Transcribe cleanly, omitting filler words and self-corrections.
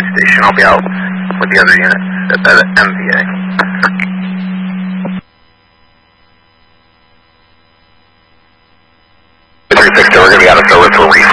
station. I'll be out with the other units at the MVA. 360, we're going to be out of service for refresh.